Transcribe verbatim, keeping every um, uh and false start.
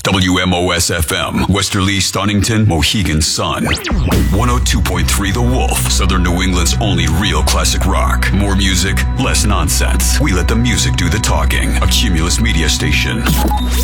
W M O S F M, Westerly, Stonington, Mohegan Sun. one oh two point three The Wolf, Southern New England's only real classic rock. More music, less nonsense. We let the music do the talking. A Cumulus Media Station.